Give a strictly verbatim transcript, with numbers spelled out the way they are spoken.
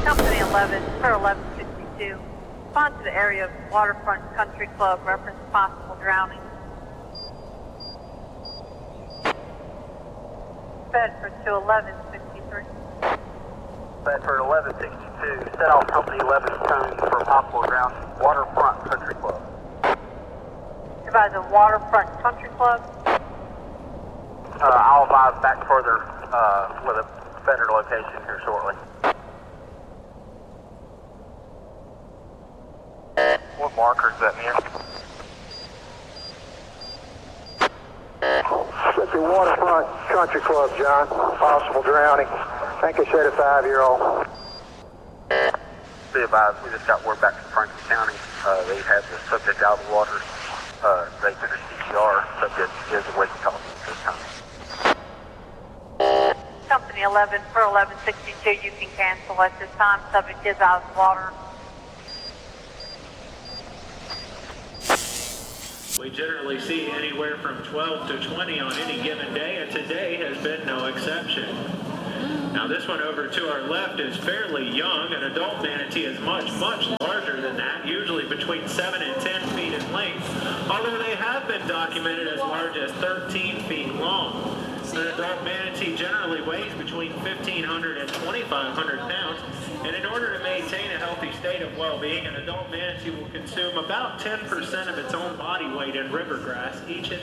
Company eleven for eleven sixty-two. Respond to the area of Waterfront Country Club, reference possible drowning. Bedford to eleven sixty-three. Bedford eleven sixty-two, set off Company eleven's tone for possible drowning, Waterfront Country Club. Advise of Waterfront Country Club. Uh, I'll advise back further uh, with a better location here shortly. What marker is that near? At the Waterfront Country Club, John. Possible drowning. I think they said a five-year-old. Be advised, we just got word back from Franklin County. Uh, they had the subject out of the water. Uh, they finished C P R. Subject is awake talking at this time. Company eleven for eleven sixty-two, you can cancel at this time. Subject is out of the water. We generally see anywhere from twelve to twenty on any given day, and today has been no exception. Now this one over to our left is fairly young. An adult manatee is much, much larger than that, usually between seven and ten feet in length, although they have been documented as large as thirteen feet long. An adult manatee generally weighs between fifteen hundred and twenty-five hundred pounds, and in order to maintain a healthy state of well-being, an adult manatee will consume about ten percent of its own body weight in river grass each and